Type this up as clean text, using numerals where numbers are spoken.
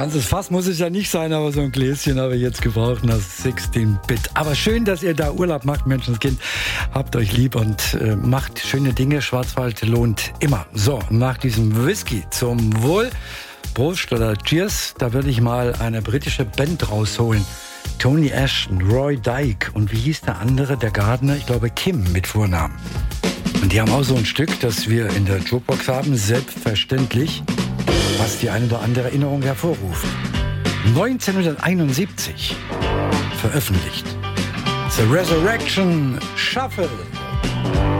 ganzes Fass muss es ja nicht sein, aber so ein Gläschen habe ich jetzt gebraucht, das 16-Bit. Aber schön, dass ihr da Urlaub macht, Menschenskind. Habt euch lieb und macht schöne Dinge. Schwarzwald lohnt immer. So, nach diesem Whisky zum Wohl. Prost oder Cheers. Da würde ich mal eine britische Band rausholen. Tony Ashton, Roy Dyke und wie hieß der andere, der Gardner? Ich glaube Kim mit Vornamen. Und die haben auch so ein Stück, das wir in der Jukebox haben, selbstverständlich, was die eine oder andere Erinnerung hervorruft. 1971 veröffentlicht. The Resurrection Shuffle.